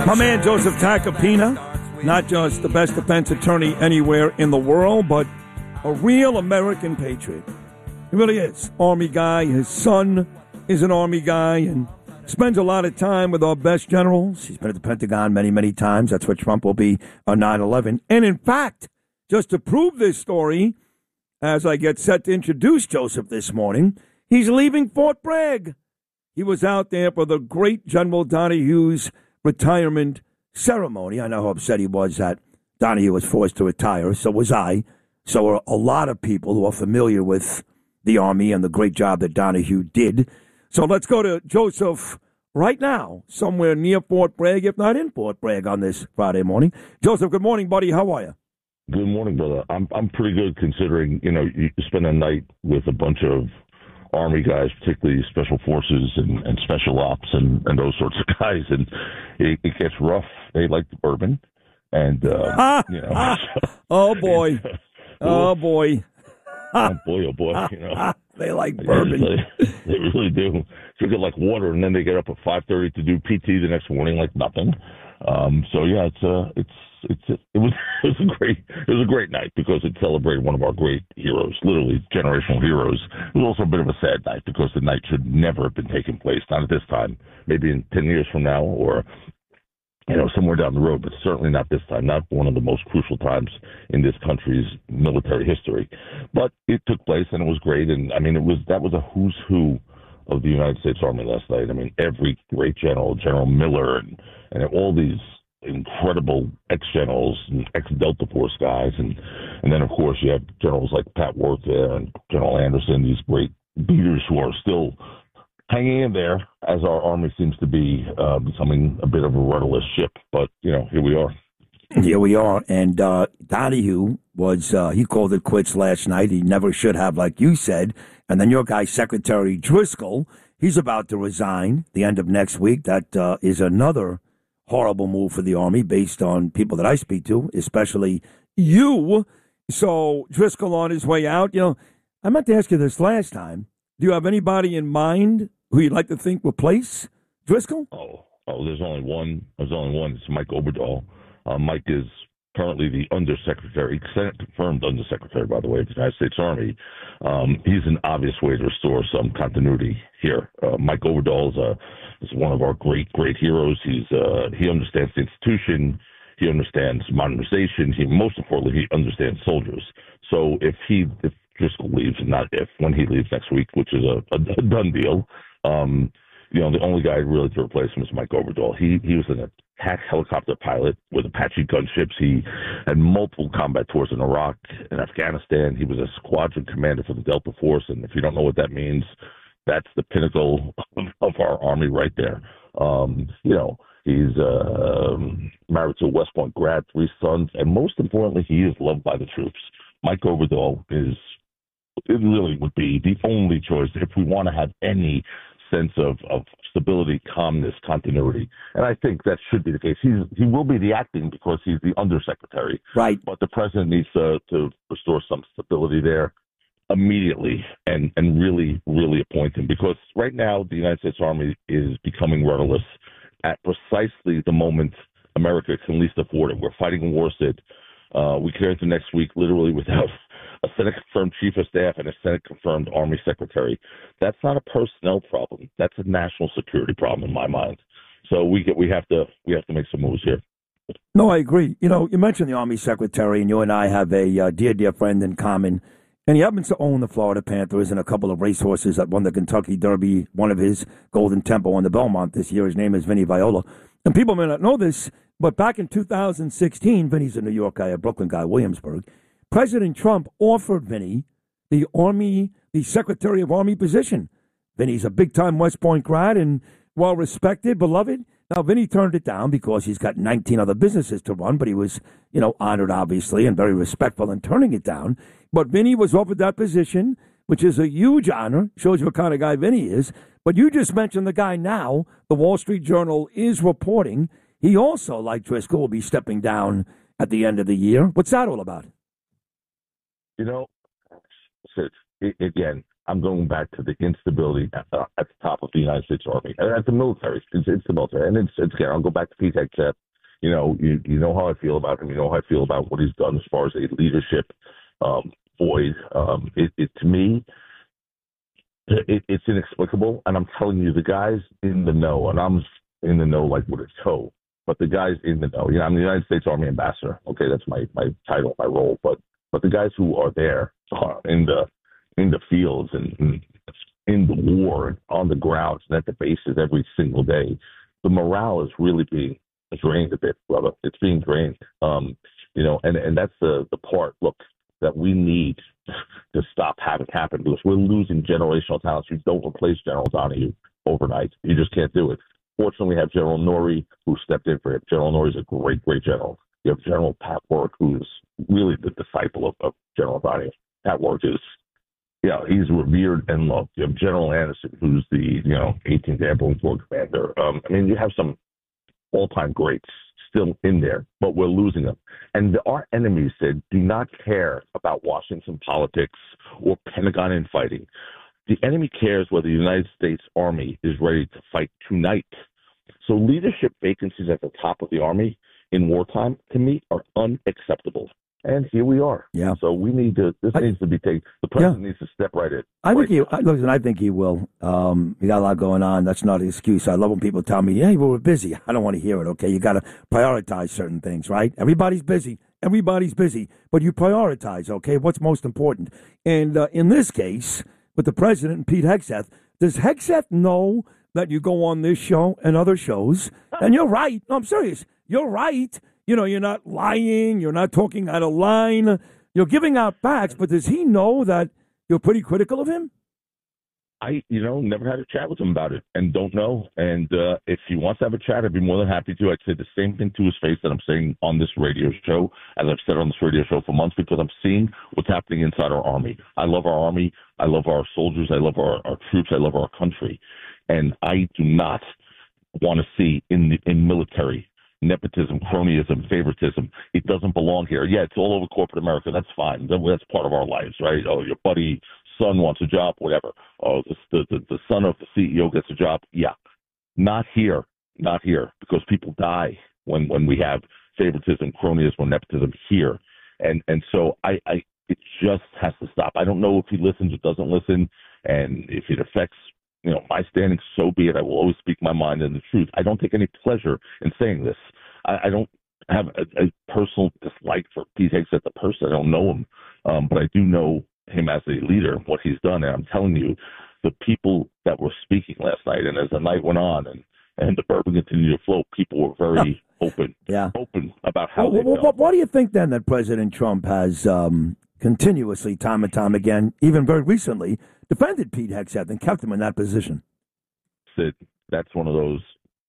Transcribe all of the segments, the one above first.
My man Joseph Tacopina, not just the best defense attorney anywhere in the world, but a real American patriot. He really is. Army guy. His son is an Army guy and spends a lot of time with our best generals. He's been at the Pentagon many, many times. That's where Trump will be on 9/11. And in fact, just to prove this story, as I get set to introduce Joseph this morning, he's leaving Fort Bragg. He was out there for the great General Donahue's retirement ceremony. I know how upset he was that Donahue was forced to retire. So was I. So are a lot of people who are familiar with the Army and the great job that Donahue did. So let's go to Joseph right now, somewhere near Fort Bragg, if not in Fort Bragg, on this Friday morning. Joseph, good morning, buddy. How are you? Good morning, brother. I'm pretty good considering, you spend a night with a bunch of Army guys, particularly Special Forces and Special Ops and those sorts of guys, and it gets rough. They like the bourbon, and oh boy, oh boy, oh boy, they like bourbon. They really do. Drink it like water, and then they get up at 5:30 to do PT the next morning like nothing. So yeah, it was a great night because it celebrated one of our great heroes, literally generational heroes. It was also a bit of a sad night because the night should never have been taking place, not at this time, maybe in 10 years from now or somewhere down the road, but certainly not this time, not one of the most crucial times in this country's military history. But it took place and it was great, and I mean that was a who's who of the United States Army last night. I mean, every great general, General Miller, and all these incredible ex-generals and ex-Delta Force guys, and then of course you have generals like Pat Worth there and General Anderson, these great leaders who are still hanging in there as our Army seems to be becoming a bit of a rudderless ship. But here we are. Here we are, and Donahue was he called it quits last night. He never should have, like you said. And then your guy, Secretary Driscoll, he's about to resign the end of next week. That is another horrible move for the Army based on people that I speak to, especially you. So Driscoll on his way out. I meant to ask you this last time. Do you have anybody in mind who you'd like to think replace Driscoll? Oh, there's only one. It's Mike Oberdahl. Mike is currently the Undersecretary, Senate-confirmed Undersecretary, by the way, of the United States Army. He's an obvious way to restore some continuity here. Mike Oberdahl is one of our great heroes. He understands the institution. He understands modernization. Most importantly, he understands soldiers. So if Driscoll leaves, and not if, when he leaves next week, which is a done deal, the only guy really to replace him is Mike Oberdahl. He was an attack helicopter pilot with Apache gunships. He had multiple combat tours in Iraq and Afghanistan. He was a squadron commander for the Delta Force, and if you don't know what that means, that's the pinnacle of our Army right there. He's married to a West Point grad, 3 sons, and most importantly, he is loved by the troops. Mike Oberdahl really would be the only choice if we want to have any sense of stability, calmness, continuity. And I think that should be the case. He will be the acting because he's the undersecretary. Right. But the president needs to restore some stability there immediately and really, really appoint him. Because right now the United States Army is becoming rudderless at precisely the moment America can least afford it. We're fighting a war, Sid. We can enter next week literally without a Senate-confirmed chief of staff and a Senate-confirmed Army secretary. That's not a personnel problem. That's a national security problem in my mind. So we have to make some moves here. No, I agree. You mentioned the Army secretary, and you and I have a dear friend in common. And he happens to own the Florida Panthers and a couple of racehorses that won the Kentucky Derby. One of his, Golden Tempo, won the Belmont this year. His name is Vinny Viola. And people may not know this, but back in 2016, Vinny's a New York guy, a Brooklyn guy, Williamsburg. President Trump offered Vinny the Secretary of Army position. Vinny's a big-time West Point grad and well-respected, beloved. Now, Vinny turned it down because he's got 19 other businesses to run, but he was, honored, obviously, and very respectful in turning it down. But Vinny was offered that position, which is a huge honor, shows you what kind of guy Vinny is. But you just mentioned the guy now, the Wall Street Journal is reporting. He also, like Driscoll, will be stepping down at the end of the year. What's that all about? Again, I'm going back to the instability at the top of the United States Army and at the military. It's the military, and it's again. I'll go back to Pete Hegseth. You know how I feel about him. You know how I feel about what he's done as far as a leadership void. To me, it's inexplicable. And I'm telling you, the guys in the know, and I'm in the know like with a toe, but the guys in the know. I'm the United States Army ambassador. Okay, that's my title, my role. But the guys who are there in the fields and in the war, on the grounds, and at the bases every single day, the morale is really being drained a bit, brother. It's being drained. And that's the part, look, that we need to stop having happen, because we're losing generational talents. You don't replace General Donahue overnight. You just can't do it. Fortunately, we have General Norrie, who stepped in for him. General Norrie is a great, great general. You have General Pat Work, who's really the disciple of General Donahue. Pat Work is, he's revered and loved. You have General Anderson, who's the 18th Airborne Corps commander. You have some all-time greats still in there, but we're losing them. And our enemies said, do not care about Washington politics or Pentagon infighting. The enemy cares whether the United States Army is ready to fight tonight. So leadership vacancies at the top of the Army in wartime, to me, are unacceptable. And here we are. Yeah. So we need to. This needs to be taken. The president needs to step right in. I think he will. He got a lot going on. That's not an excuse. I love when people tell me, "Yeah, we're busy." I don't want to hear it. Okay, you got to prioritize certain things, right? Everybody's busy. But you prioritize. Okay, what's most important? And in this case, with the president and Pete Hegseth, does Hegseth know that you go on this show and other shows? And you're right. No, I'm serious. You're right. You're not lying. You're not talking out of line. You're giving out facts, but does he know that you're pretty critical of him? I, never had a chat with him about it and don't know. And if he wants to have a chat, I'd be more than happy to. I'd say the same thing to his face that I'm saying on this radio show, as I've said on this radio show for months, because I'm seeing what's happening inside our Army. I love our Army. I love our soldiers. I love our troops. I love our country. And I do not want to see in military nepotism, cronyism, favoritism. It doesn't belong here. Yeah, it's all over corporate America. That's fine. That's part of our lives, right? Oh, your buddy son wants a job, whatever. Oh, the son of the CEO gets a job. Yeah, not here, because people die when we have favoritism, cronyism, or nepotism here, and so it just has to stop. I don't know if he listens or doesn't listen, and if it affects my standing, so be it. I will always speak my mind and the truth. I don't take any pleasure in saying this. I don't have a personal dislike for Pete Hegseth, the person. I don't know him, but I do know him as a leader, what he's done. And I'm telling you, the people that were speaking last night, and as the night went on and the bourbon continued to flow, people were very open about how they felt. Why do you think then that President Trump has continuously, time and time again, even very recently, defended Pete Hegseth and kept him in that position? Sid, that's one of those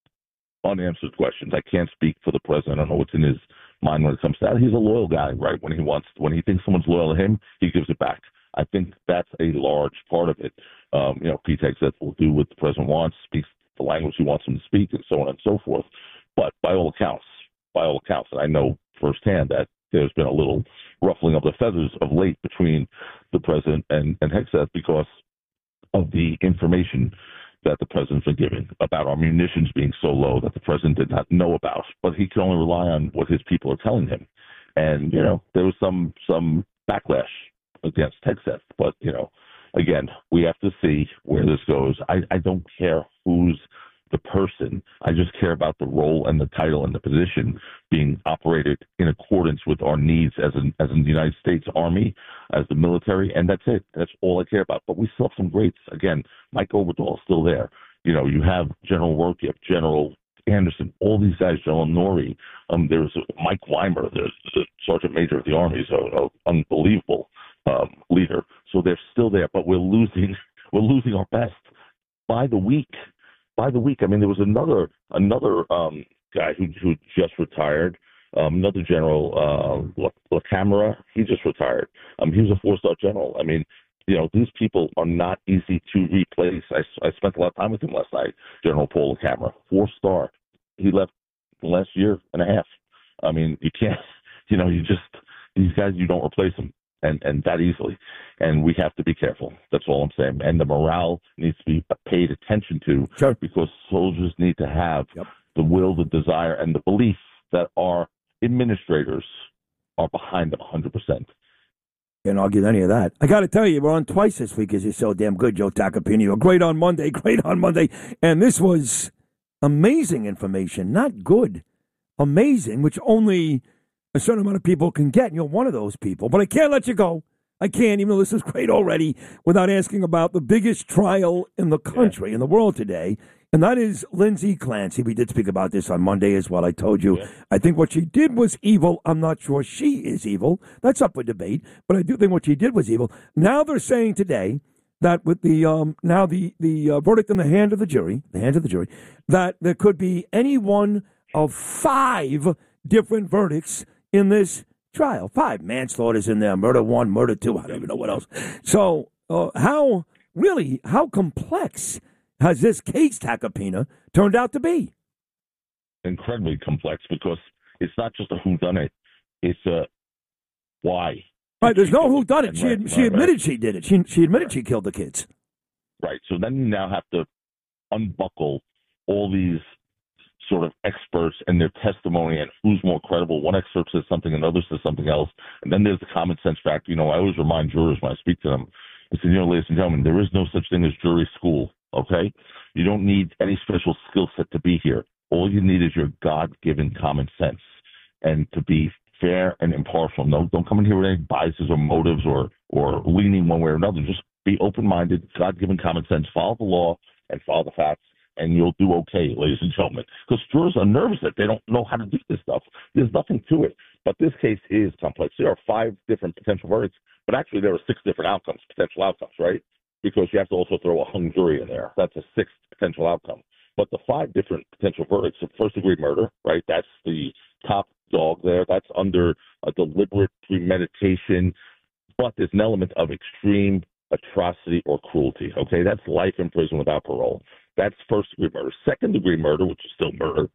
unanswered questions. I can't speak for the president. I don't know what's in his mind when it comes to that. He's a loyal guy, right? When he thinks someone's loyal to him, he gives it back. I think that's a large part of it. Pete Hegseth will do what the president wants, speaks the language he wants him to speak, and so on and so forth. But by all accounts, and I know firsthand that there's been a little ruffling of the feathers of late between the president and Hegseth because of the information that the president's been giving about our munitions being so low that the president did not know about. But he can only rely on what his people are telling him. And, there was some backlash against Hegseth. But, again, we have to see where this goes. I don't care who's the person. I just care about the role and the title and the position being operated in accordance with our needs as in the United States Army, as the military, and that's it. That's all I care about. But we still have some greats. Again, Mike Oberdahl is still there. You have General Work, you have General Anderson, all these guys, General Norrie. There's Mike Weimer, there's the Sergeant Major of the Army, so an unbelievable leader. So they're still there, but we're losing our best by the week. There was another guy who just retired, another general, LaCamera. He just retired. He was a 4-star general. These people are not easy to replace. I spent a lot of time with him last night. General Paul LaCamera, 4-star. He left last year and a half. You can't. These guys, you don't replace them. and that easily. And we have to be careful. That's all I'm saying. And the morale needs to be paid attention to, Sure. because soldiers need to have Yep. the will, the desire, and the belief that our administrators are behind them 100%. Can't argue with any of that. I got to tell you, we're on twice this week because you're so damn good, Joe Tacopina. You were great on Monday, great on Monday. And this was amazing information, not good. Amazing, which only a certain amount of people can get. And you're one of those people. But I can't let you go. I can't, even though this is great already, without asking about the biggest trial in the country, in the world today. And that is Lindsay Clancy. We did speak about this on Monday as well. I told you. Yeah. I think what she did was evil. I'm not sure she is evil. That's up for debate. But I do think what she did was evil. Now they're saying today that with the the verdict in the hands of the jury, that there could be any one of 5 different verdicts in this trial. 5 manslaughters in there, murder 1, murder 2. I don't even know what else. So how complex has this case, Tacopina, turned out to be? Incredibly complex, because it's not just a whodunit, it's a why. Right, there's no whodunit. She admitted she did it. She admitted she killed the kids. Right, so then you now have to unbuckle all these sort of experts and their testimony and who's more credible. One expert says something, another says something else. And then there's the common sense factor. I always remind jurors when I speak to them, I said, ladies and gentlemen, there is no such thing as jury school, okay? You don't need any special skill set to be here. All you need is your God-given common sense and to be fair and impartial. No, don't come in here with any biases or motives or leaning one way or another. Just be open-minded, God-given common sense, follow the law and follow the facts, and you'll do okay, ladies and gentlemen. Because jurors are nervous that they don't know how to do this stuff. There's nothing to it. But this case is complex. There are 5 different potential verdicts, but actually there are 6 different potential outcomes, right? Because you have to also throw a hung jury in there. That's a 6th potential outcome. But the 5 different potential verdicts of first-degree murder, right, that's the top dog there. That's under a deliberate premeditation, but there's an element of extreme atrocity or cruelty, okay? That's life in prison without parole. That's first-degree murder. Second-degree murder, which is still murder,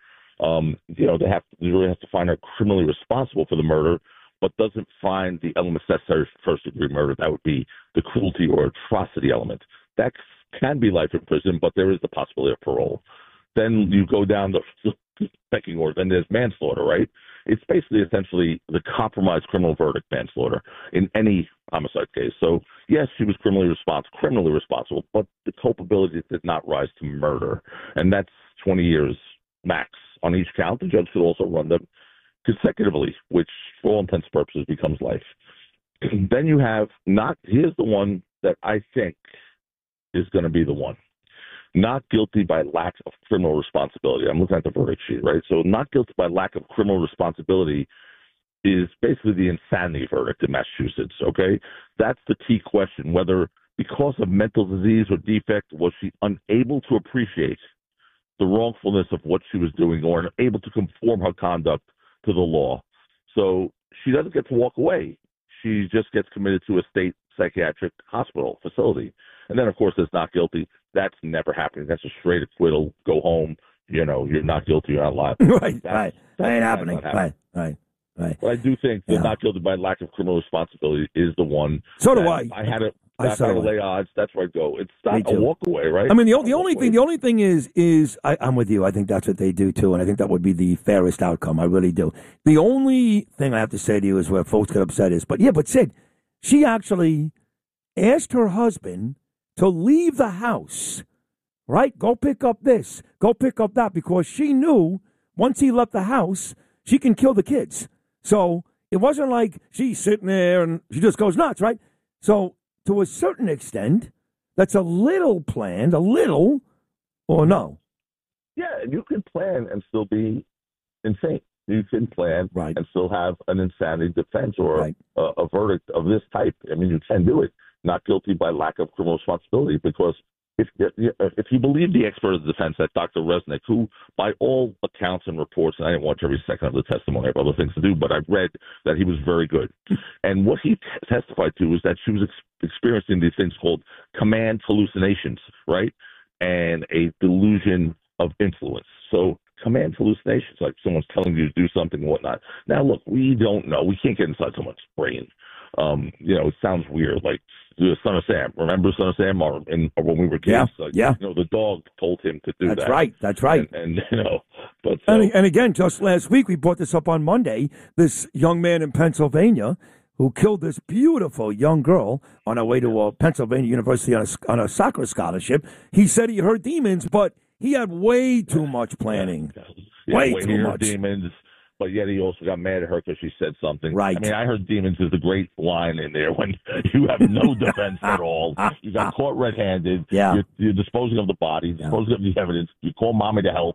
the jury has to find her criminally responsible for the murder, but doesn't find the elements necessary for first-degree murder. That would be the cruelty or atrocity element. That can be life in prison, but there is the possibility of parole. Then you go down the pecking order. Then there's manslaughter, right? It's basically essentially the compromised criminal verdict manslaughter in any homicide case. So, yes, she was criminally responsible, but the culpability did not rise to murder. And that's 20 years max on each count. The judge could also run them consecutively, which for all intents and purposes becomes life. Then you have here's the one that I think is going to be the one. Not guilty by lack of criminal responsibility. I'm looking at the verdict sheet, right? So not guilty by lack of criminal responsibility is basically the insanity verdict in Massachusetts, okay? That's the key question, whether because of mental disease or defect, was she unable to appreciate the wrongfulness of what she was doing or unable to conform her conduct to the law. So she doesn't get to walk away. She just gets committed to a state psychiatric hospital facility. And then, of course, there's not guilty. That's never happening. That's a straight acquittal. Go home. You're not guilty. You're not liable. Right. That ain't happening. Right. But I do think that not guilty by lack of criminal responsibility is the one. So do I. I had it. That's how to lay odds. That's where I go. It's not a walk away, right? I mean, the only thing is I'm with you. I think that's what they do too, and I think that would be the fairest outcome. I really do. The only thing I have to say to you is where folks get upset is, but Sid, she actually asked her husband to leave the house, right? Go pick up this, go pick up that, because she knew once he left the house, she can kill the kids. So it wasn't like she's sitting there and she just goes nuts, right? So to a certain extent, that's a little planned, or no? Yeah, you can plan and still be insane. You can plan and still have an insanity defense or a verdict of this type. I mean, you can do it. Not guilty by lack of criminal responsibility, because if you believe the expert of the defense, that Dr. Resnick, who by all accounts and reports, and I didn't watch every second of the testimony, I have other things to do, but I read that he was very good. And what he testified to was that she was experiencing these things called command hallucinations, right? And a delusion of influence. So command hallucinations, like someone's telling you to do something and whatnot. Now, look, we don't know. We can't get inside someone's brain. It sounds weird, like the Son of Sam. Remember Son of Sam? When we were kids, the dog told him to do that. That's right. And but and again, just last week we brought this up on Monday. This young man in Pennsylvania who killed this beautiful young girl on her way to Pennsylvania University on a soccer scholarship. He said he heard demons, but he had way too much planning. Way too much demons. But yet he also got mad at her because she said something. Right. I mean, I heard demons is a great line in there when you have no defense at all. You got caught red-handed. Yeah. You're disposing of the body, disposing of the evidence. You call mommy to help.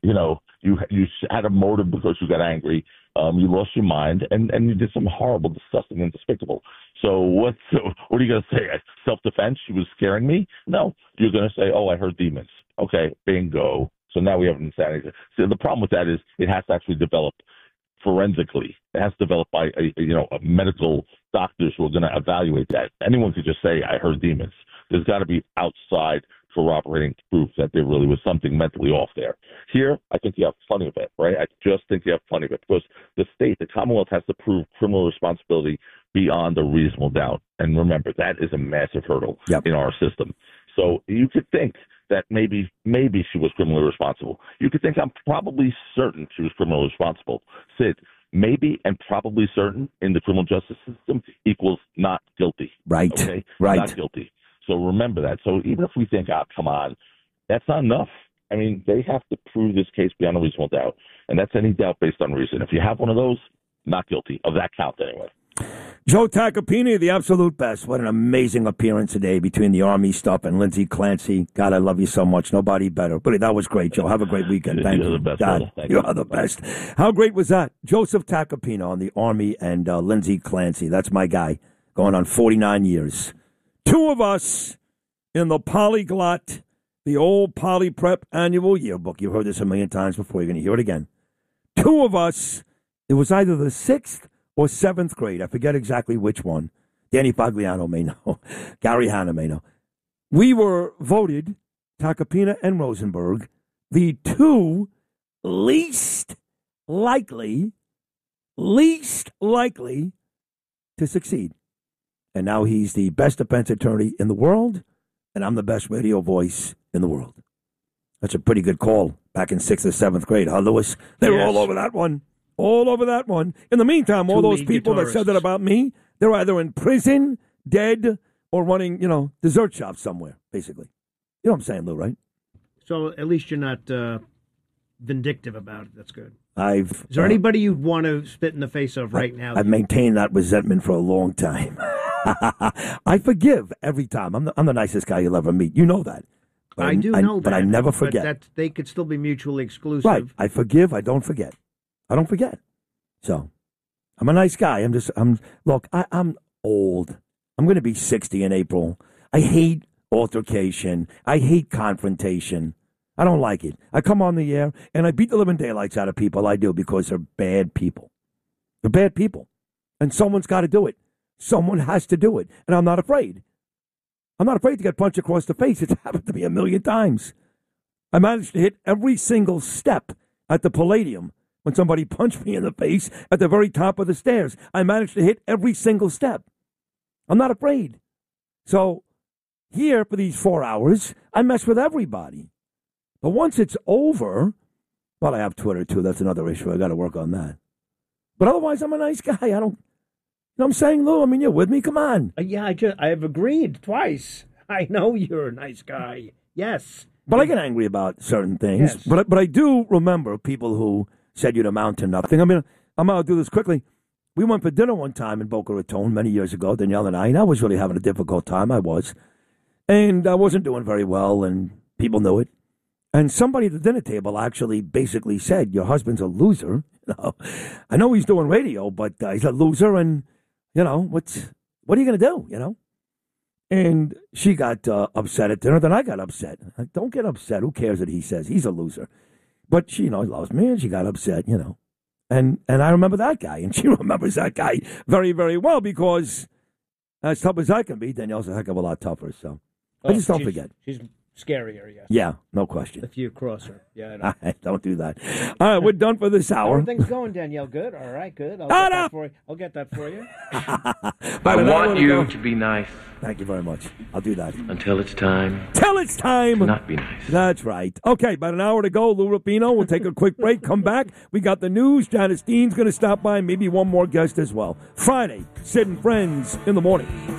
You had a motive because you got angry. You lost your mind, and you did something horrible, disgusting, and despicable. So what are you going to say? Self-defense? She was scaring me? No. You're going to say, oh, I heard demons. Okay, bingo. So now we have an insanity. So the problem with that is it has to actually develop forensically. It has to develop by a medical doctors who are going to evaluate that. Anyone could just say, I heard demons. There's got to be outside corroborating proof that there really was something mentally off there. Here, I think you have plenty of it, right? I just think you have plenty of it because the Commonwealth has to prove criminal responsibility beyond a reasonable doubt. And remember, that is a massive hurdle in our system. So you could think that maybe she was criminally responsible. You could think I'm probably certain she was criminally responsible. Sid, maybe and probably certain in the criminal justice system equals not guilty. Right. Okay? Right. Not guilty. So remember that. So even if we think, come on, that's not enough. I mean, they have to prove this case beyond a reasonable doubt. And that's any doubt based on reason. If you have one of those, not guilty. Of that count anyway. Joe Tacopina, the absolute best. What an amazing appearance today between the Army stuff and Lindsey Clancy. God, I love you so much. Nobody better. But that was great, Joe. Have a great weekend. Thank you. The best, God, you are the best. How great was that? Joseph Tacopina on the Army and Lindsey Clancy. That's my guy. Going on 49 years. Two of us in the Polyglot, the old Poly Prep annual yearbook. You've heard this a million times before. You're going to hear it again. Two of us. It was either the 6th or 7th grade. I forget exactly which one. Danny Fagliano may know. Gary Hanna may know. We were voted, Tacopina and Rosenberg, the two least likely to succeed. And now he's the best defense attorney in the world, and I'm the best radio voice in the world. That's a pretty good call back in 6th or 7th grade, huh, Lewis? They were all over that one. All over that one. In the meantime, all those people that said that about me, they're either in prison, dead, or running, dessert shops somewhere, basically. You know what I'm saying, Lou, right? So at least you're not vindictive about it. That's good. Is there anybody you'd want to spit in the face of right now? I've maintained that resentment for a long time. I forgive every time. I'm the nicest guy you'll ever meet. You know that. But I do know that. But I never forget. But they could still be mutually exclusive. Right. I forgive. I don't forget. I don't forget. So, I'm a nice guy. I'm old. I'm going to be 60 in April. I hate altercation. I hate confrontation. I don't like it. I come on the air and I beat the living daylights out of people. I do because they're bad people. They're bad people. And someone's got to do it. Someone has to do it. And I'm not afraid. I'm not afraid to get punched across the face. It's happened to me a million times. I managed to hit every single step at the Palladium. When somebody punched me in the face at the very top of the stairs, I managed to hit every single step. I'm not afraid. So here for these 4 hours, I mess with everybody. But once it's over, well, I have Twitter too. That's another issue. I got to work on that. But otherwise, I'm a nice guy. You know what I'm saying, Lou? I mean, you're with me. Come on. Yeah, I have agreed twice. I know you're a nice guy. Yes. But I get angry about certain things. Yes. But I do remember people who said you'd amount to nothing. I mean, I'm going to do this quickly. We went for dinner one time in Boca Raton many years ago, Danielle and I was really having a difficult time. I was. And I wasn't doing very well, and people knew it. And somebody at the dinner table actually basically said, your husband's a loser. I know he's doing radio, but he's a loser, and, what are you going to do, And she got upset at dinner. Then I got upset. Don't get upset. Who cares what he says? He's a loser. But she, loves me, and she got upset, And I remember that guy, and she remembers that guy very, very well because as tough as I can be, Danielle's a heck of a lot tougher. So I just don't forget. She's scarier, yes. Yeah, no question. If you cross her. Yeah, I know. Don't do that. All right, we're done for this How hour. are things going, Danielle? Good? All right, good. I'll get that for you. I want you to be nice Thank you very much. I'll do that. until it's time Till it's time. to not be nice. That's right. Okay, about an hour to go. Lou Rapino. We'll take a quick break. Come back. We got the news. Janice Dean's going to stop by. Maybe one more guest as well. Friday, Sid and Friends in the morning.